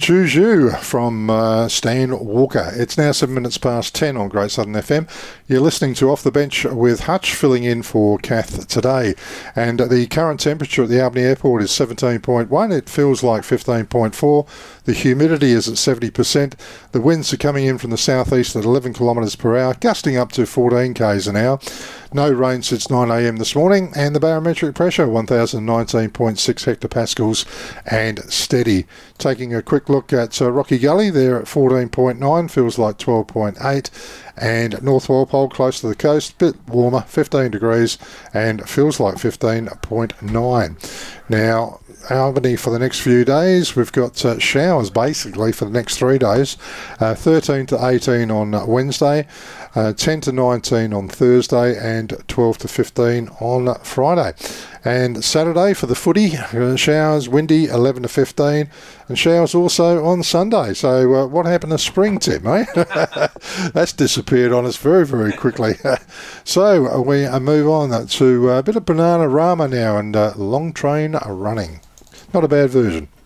Juju from Stan Walker. It's now 7 minutes past 10 on Great Southern FM. You're listening to Off the Bench with Hutch, filling in for Kath today. And the current temperature at the Albany Airport is 17.1. It feels like 15.4. The humidity is at 70%. The winds are coming in from the southeast at 11 kilometres per hour, gusting up to 14 k's an hour. No rain since 9 a.m. this morning, and the barometric pressure 1019.6 hectopascals and steady. Taking a quick look at Rocky Gully, there at 14.9, feels like 12.8, and North Walpole close to the coast, bit warmer, 15 degrees, and feels like 15.9. Now, Albany for the next few days, we've got showers basically for the next 3 days, 13 to 18 on Wednesday, 10 to 19 on Thursday, and 12 to 15 on Friday. And Saturday for the footy, showers, windy, 11 to 15, and showers also on Sunday. So what happened to spring, Tim, eh? That's disappeared on us very, very quickly. So we move on to a bit of Bananarama now and Long Train Running. Not a bad version.